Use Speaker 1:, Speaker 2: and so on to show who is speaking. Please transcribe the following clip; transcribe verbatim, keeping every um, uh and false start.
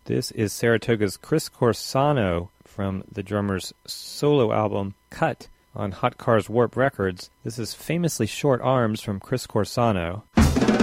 Speaker 1: This is Saratoga's Chris Corsano from the drummer's solo album, Cut, on Hot Cars Warp Records. This is Famously Short Arms from Chris Corsano.